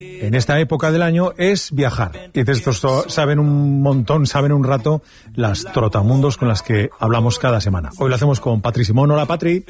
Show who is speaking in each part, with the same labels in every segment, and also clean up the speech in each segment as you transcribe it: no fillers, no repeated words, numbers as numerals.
Speaker 1: en esta época del año es viajar. Y de estos saben un montón, saben un rato las trotamundos con las que hablamos cada semana. Hoy lo hacemos con Patri Simón. Hola, Patri.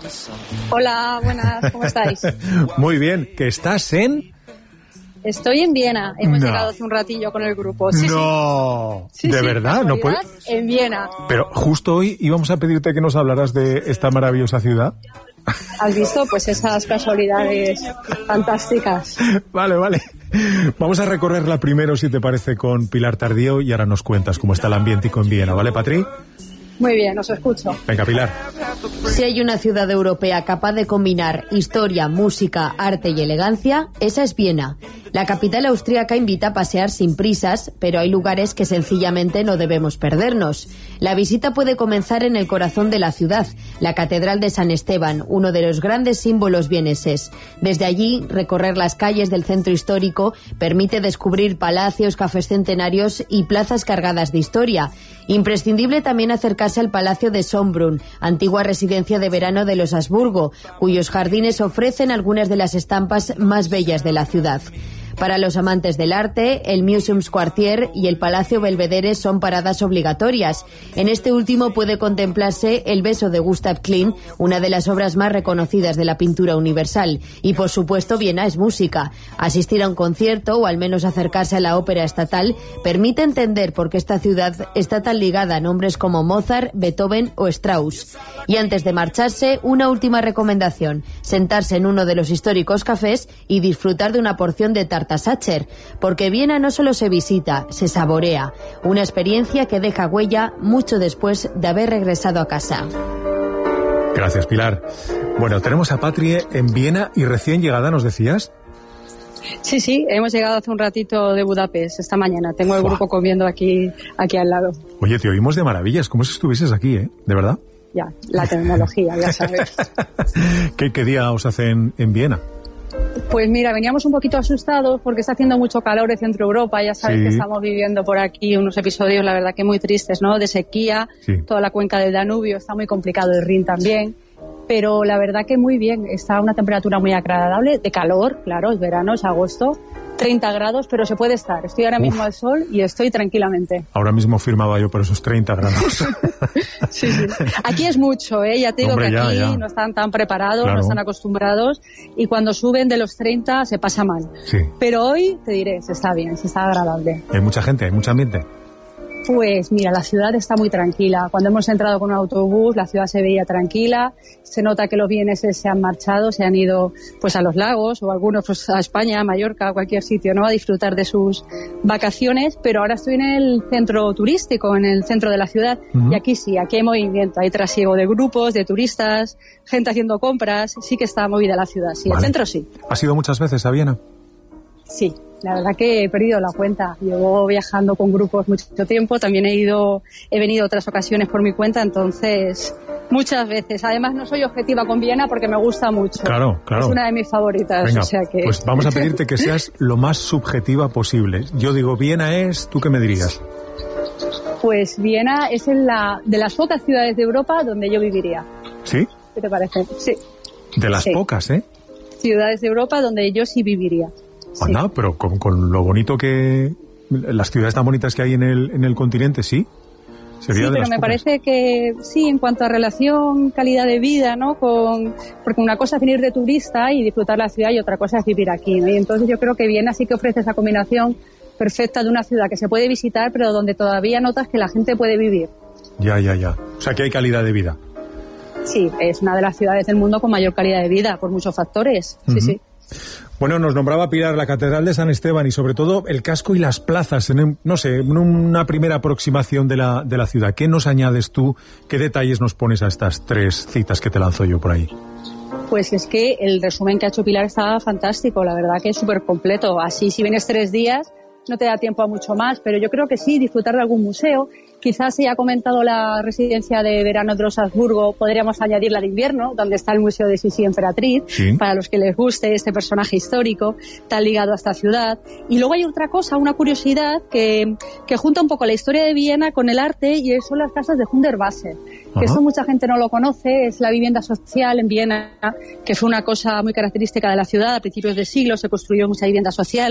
Speaker 2: Hola, buenas, ¿cómo estáis?
Speaker 1: Muy bien, ¿que estás en...?
Speaker 2: Estoy en Viena, hemos llegado hace un ratillo con el grupo. Sí,
Speaker 1: no,
Speaker 2: sí.
Speaker 1: ¿de verdad? ¿No puede?
Speaker 2: En Viena.
Speaker 1: Pero justo hoy íbamos a pedirte que nos hablaras de esta maravillosa ciudad.
Speaker 2: ¿Has visto? Pues esas casualidades fantásticas.
Speaker 1: Vale. Vamos a recorrerla primero, si te parece, con Pilar Tardío y ahora nos cuentas cómo está el ambiente en Viena, ¿vale, Patri?
Speaker 2: Muy bien, os escucho.
Speaker 1: Venga, Pilar.
Speaker 3: Si hay una ciudad europea capaz de combinar historia, música, arte y elegancia, esa es Viena. La capital austríaca invita a pasear sin prisas, pero hay lugares que sencillamente no debemos perdernos. La visita puede comenzar en el corazón de la ciudad, la Catedral de San Esteban, uno de los grandes símbolos vieneses. Desde allí, recorrer las calles del centro histórico permite descubrir palacios, cafés centenarios y plazas cargadas de historia. Imprescindible también acercarse al Palacio de Schönbrunn, antigua residencia de verano de los Habsburgo, cuyos jardines ofrecen algunas de las estampas más bellas de la ciudad. Para los amantes del arte, el Museumsquartier y el Palacio Belvedere son paradas obligatorias. En este último puede contemplarse El beso de Gustav Klimt, una de las obras más reconocidas de la pintura universal. Y por supuesto, Viena es música. Asistir a un concierto o al menos acercarse a la ópera estatal permite entender por qué esta ciudad está tan ligada a nombres como Mozart, Beethoven o Strauss. Y antes de marcharse, una última recomendación: sentarse en uno de los históricos cafés y disfrutar de una porción de tarta Sacher, porque Viena no solo se visita, se saborea. Una experiencia que deja huella mucho después de haber regresado a casa.
Speaker 1: Gracias, Pilar. Bueno, tenemos a Patri en Viena y recién llegada, ¿nos decías?
Speaker 2: Sí, hemos llegado hace un ratito de Budapest esta mañana. Tengo el grupo comiendo aquí al lado.
Speaker 1: Oye, te oímos de maravillas, como si estuvieses aquí, ¿eh? ¿De verdad?
Speaker 2: Ya, la tecnología, ya sabes.
Speaker 1: ¿Qué día os hacen en Viena?
Speaker 2: Pues mira, veníamos un poquito asustados porque está haciendo mucho calor en Centro Europa. Ya sabes que estamos viviendo por aquí unos episodios, la verdad que muy tristes, ¿no? De sequía, toda la cuenca del Danubio, está muy complicado el Rin también. Pero la verdad que muy bien, está a una temperatura muy agradable, de calor, claro, es verano, es agosto, 30 grados, pero se puede estar. Estoy ahora mismo al sol y estoy tranquilamente.
Speaker 1: Ahora mismo firmaba yo por esos 30 grados.
Speaker 2: Sí. Aquí es mucho, ¿eh? Ya te digo, hombre, que aquí ya no están tan preparados, claro, no están acostumbrados, y cuando suben de los 30 se pasa mal. Sí. Pero hoy, te diré, se está bien, se está agradable.
Speaker 1: ¿Hay mucha gente? ¿Hay mucho ambiente?
Speaker 2: Pues mira, la ciudad está muy tranquila. Cuando hemos entrado con un autobús, la ciudad se veía tranquila. Se nota que los vieneses se han marchado, se han ido pues a los lagos, o algunos pues a España, a Mallorca, a cualquier sitio, ¿no? A disfrutar de sus vacaciones. Pero ahora estoy en el centro turístico, en el centro de la ciudad. Y aquí sí, aquí hay movimiento. Hay trasiego de grupos, de turistas, gente haciendo compras. Sí que está movida la ciudad, sí. Vale. El centro sí.
Speaker 1: ¿Has ido muchas veces a Viena?
Speaker 2: Sí. La verdad que he perdido la cuenta. Llevo viajando con grupos mucho tiempo. También he venido otras ocasiones por mi cuenta, entonces muchas veces. Además no soy objetiva con Viena porque me gusta mucho.
Speaker 1: Claro.
Speaker 2: Es una de mis favoritas.
Speaker 1: Venga,
Speaker 2: o sea que...
Speaker 1: pues vamos a pedirte que seas lo más subjetiva posible. Yo digo Viena es, ¿tú qué me dirías?
Speaker 2: Pues Viena es de las pocas ciudades de Europa donde yo viviría.
Speaker 1: ¿Sí?
Speaker 2: ¿Qué te parece? Sí.
Speaker 1: De las pocas, ¿eh?
Speaker 2: Ciudades de Europa donde yo sí viviría.
Speaker 1: Anda, pero con lo bonito que... Las ciudades tan bonitas que hay en el continente, ¿sí? Sería
Speaker 2: sí, pero me parece que sí, en cuanto a relación, calidad de vida, ¿no? Porque una cosa es venir de turista y disfrutar la ciudad y otra cosa es vivir aquí, ¿no? Y entonces yo creo que Viena sí que ofrece esa combinación perfecta de una ciudad que se puede visitar, pero donde todavía notas que la gente puede vivir.
Speaker 1: Ya. O sea, que hay calidad de vida.
Speaker 2: Sí, es una de las ciudades del mundo con mayor calidad de vida, por muchos factores. Sí.
Speaker 1: Bueno, nos nombraba Pilar la Catedral de San Esteban y sobre todo el casco y las plazas, en una primera aproximación de la ciudad. ¿Qué nos añades tú? ¿Qué detalles nos pones a estas 3 citas que te lanzo yo por ahí?
Speaker 2: Pues es que el resumen que ha hecho Pilar estaba fantástico, la verdad que es súper completo. Así, si vienes 3 días, no te da tiempo a mucho más, pero yo creo que sí, disfrutar de algún museo. Quizás se ha comentado la residencia de verano de Salzburgo, podríamos añadir la de invierno, donde está el Museo de Sisi Emperatriz, sí, para los que les guste este personaje histórico tan ligado a esta ciudad. Y luego hay otra cosa, una curiosidad que junta un poco la historia de Viena con el arte, y son las casas de Hundertwasser, que eso mucha gente no lo conoce. Es la vivienda social en Viena, que fue una cosa muy característica de la ciudad. A principios de siglo se construyó mucha vivienda social